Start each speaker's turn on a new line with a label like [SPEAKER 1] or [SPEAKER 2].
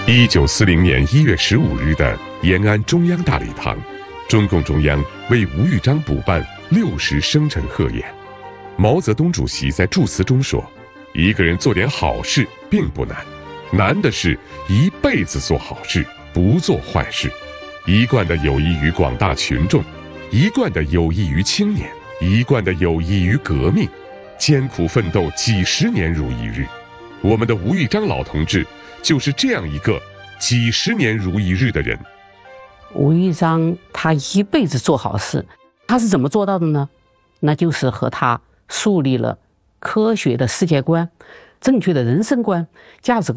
[SPEAKER 1] 1940年1月15日的延安中央大礼堂，中共中央为吴玉章补办60生辰贺宴。毛泽东主席在祝词中说：“一个人做点好事并不难，难的是一辈子做好事，不做坏事。一贯的有益于广大群众，一贯的有益于青年，一贯的有益于革命，艰苦奋斗几十年如一日。我们的吴玉章老同志就是这样一个几十年如一日的人。”
[SPEAKER 2] 吴玉章他一辈子做好事，他是怎么做到的呢？那就是和他树立了科学的世界观、正确的人生观、价值观。